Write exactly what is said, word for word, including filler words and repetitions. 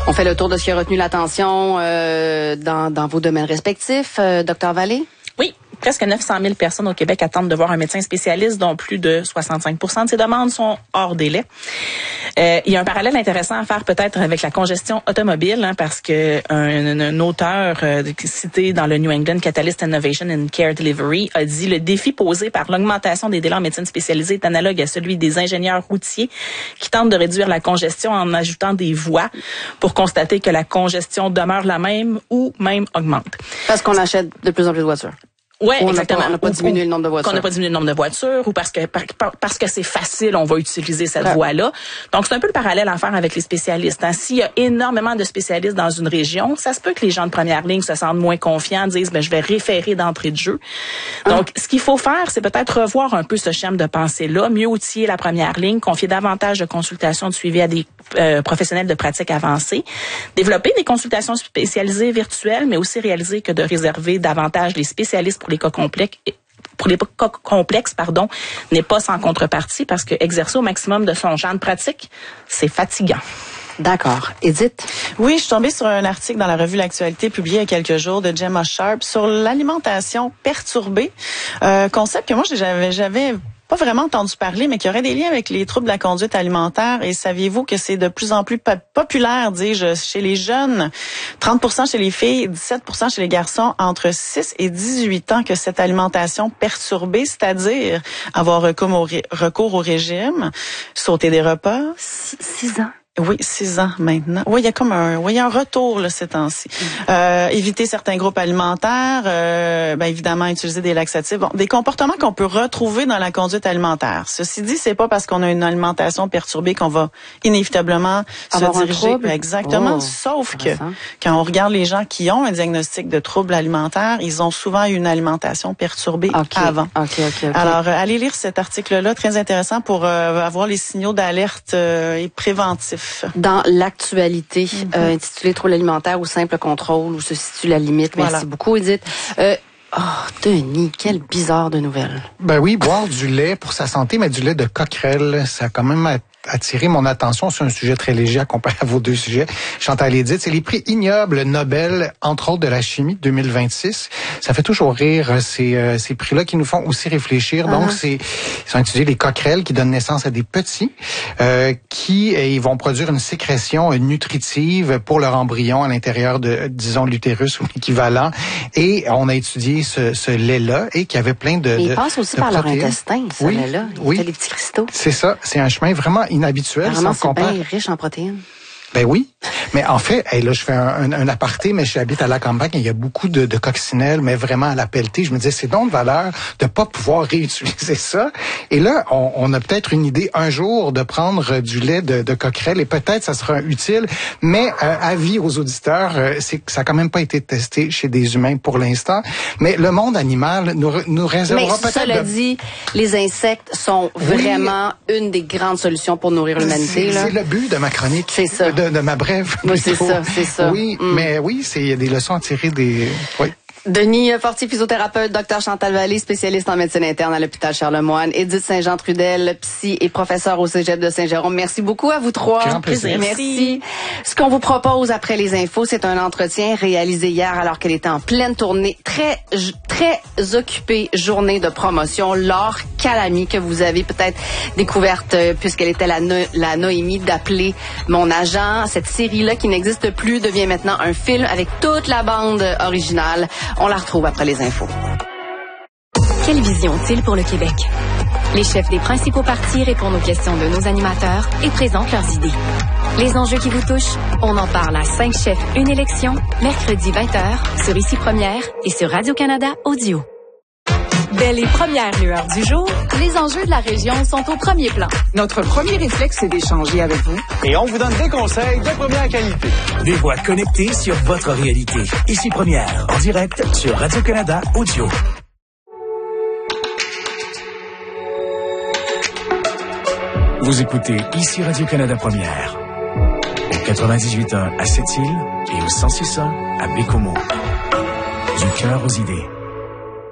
On fait le tour de ce qui a retenu l'attention euh, dans, dans vos domaines respectifs. Euh, Docteur Vallée? Oui. Presque neuf cent mille personnes au Québec attendent de voir un médecin spécialiste, dont plus de soixante-cinq pour cent de ces demandes sont hors délai. Euh, il y a un parallèle intéressant à faire peut-être avec la congestion automobile, hein, parce que un, un auteur euh, cité dans le New England Catalyst Innovation in Care Delivery a dit: le défi posé par l'augmentation des délais en médecine spécialisée est analogue à celui des ingénieurs routiers qui tentent de réduire la congestion en ajoutant des voies pour constater que la congestion demeure la même ou même augmente. Parce qu'on achète de plus en plus de voitures. Oui, on exactement. N'a pas, on n'a pas diminué ou, le nombre de voitures. Qu'on n'a pas diminué le nombre de voitures ou parce que par, parce que c'est facile, on va utiliser cette ouais. voie-là. Donc, c'est un peu le parallèle à faire avec les spécialistes. Hein. S'il y a énormément de spécialistes dans une région, ça se peut que les gens de première ligne se sentent moins confiants, disent ben, « je vais référer d'entrée de jeu ». Donc, ah. ce qu'il faut faire, c'est peut-être revoir un peu ce schéma de pensée-là, mieux outiller la première ligne, confier davantage de consultations de suivi à des euh, professionnels de pratique avancée, développer des consultations spécialisées virtuelles, mais aussi réaliser que de réserver davantage les spécialistes pour les cas complexes pour les cas complexes, pardon, n'est pas sans contrepartie parce que exercer au maximum de son champ de pratique, c'est fatigant. D'accord. Edith? Oui, je suis tombée sur un article dans la revue L'Actualité publié il y a quelques jours de Gemma Sharp sur l'alimentation perturbée, euh, concept que moi j'avais j'avais pas vraiment entendu parler, mais qui aurait des liens avec les troubles de la conduite alimentaire. Et saviez-vous que c'est de plus en plus populaire, dis-je, chez les jeunes, trente pour cent chez les filles, dix-sept pour cent chez les garçons, entre six et dix-huit ans, que cette alimentation perturbée, c'est-à-dire avoir recours au, ré- recours au régime, sauter des repas. Six ans. Oui, six ans maintenant. Oui, il y a comme un, oui, il y a un retour là ces temps-ci. Mm. Euh, éviter certains groupes alimentaires, euh, ben évidemment utiliser des laxatifs, bon, des comportements qu'on peut retrouver dans la conduite alimentaire. Ceci dit, c'est pas parce qu'on a une alimentation perturbée qu'on va inévitablement avoir se diriger. Un Exactement. Oh, sauf que quand on regarde les gens qui ont un diagnostic de trouble alimentaire, ils ont souvent eu une alimentation perturbée okay. avant. Okay, okay, okay. Alors, euh, allez lire cet article-là, très intéressant pour euh, avoir les signaux d'alerte euh, et préventifs. Dans l'actualité, mm-hmm. euh, intitulée Trouble alimentaire ou simple contrôle, où se situe la limite. Merci voilà. beaucoup, Edith. Euh, oh, Denis, quelle bizarre de nouvelle. Ben oui, boire du lait pour sa santé, mais du lait de coquerelle, ça a quand même attiré mon attention sur un sujet très léger à comparer à vos deux sujets. Chantal Edith, c'est les prix ignobles Nobel, entre autres de la chimie deux mille vingt-six. Ça fait toujours rire, ces, euh, ces prix-là qui nous font aussi réfléchir. Uh-huh. Donc, c'est, ils sont étudiés les coquerelles qui donnent naissance à des petits, euh, qui euh, ils vont produire une sécrétion nutritive pour leur embryon à l'intérieur de, disons, l'utérus ou l'équivalent. Et on a étudié ce, ce lait-là et qui avait plein de. Mais ils passent aussi par leur intestin, ce oui, lait-là. Il oui. fait des petits cristaux. C'est ça. C'est un chemin vraiment inhabituel. Apparemment, c'est bien riche en protéines. Ben oui, mais en fait, hey, là je fais un, un, un aparté, mais j'habite à la campagne, il y a beaucoup de, de coccinelles, mais vraiment à la pelletée. Je me disais, c'est donc de valeur de pas pouvoir réutiliser ça. Et là, on, on a peut-être une idée un jour de prendre du lait de, de coquerelle et peut-être ça sera utile, mais euh, avis aux auditeurs, euh, c'est que ça a quand même pas été testé chez des humains pour l'instant. Mais le monde animal nous, nous réservera peut-être... Mais cela de... dit, les insectes sont vraiment oui. une des grandes solutions pour nourrir l'humanité. C'est, là. c'est le but de ma chronique. C'est ça. De, de ma brève. Oui, c'est ça, c'est ça. Oui, mm. mais oui, c'est il y a des leçons à tirer des. Oui. Denis Fortier, physiothérapeute, docteur Chantal Vallée, spécialiste en médecine interne à l'hôpital Charlemagne, Edith Saint-Jean-Trudel, psy et professeur au Cégep de Saint-Jérôme. Merci beaucoup à vous trois. Grand plaisir. Merci. Ce qu'on vous propose après les infos, c'est un entretien réalisé hier alors qu'elle était en pleine tournée, très très occupée journée de promotion. Laure Calamy, que vous avez peut-être découverte euh, puisqu'elle était la, no- la Noémie d'Appeler mon agent. Cette série-là qui n'existe plus devient maintenant un film avec toute la bande originale. On la retrouve après les infos. Quelle vision ont-ils pour le Québec? Les chefs des principaux partis répondent aux questions de nos animateurs et présentent leurs idées. Les enjeux qui vous touchent, on en parle à cinq chefs, une élection, mercredi vingt heures, sur Ici Première et sur Radio-Canada Audio. Dès les premières lueurs du jour, les enjeux de la région sont au premier plan. Notre premier réflexe, c'est d'échanger avec vous. Et on vous donne des conseils de première qualité. Des voix connectées sur votre réalité. Ici Première, en direct sur Radio-Canada Audio. Vous écoutez Ici Radio-Canada Première. Au quatre-vingt-dix-huit point un à Sept-Îles et au cent six point un à Bécomo. Du cœur aux idées.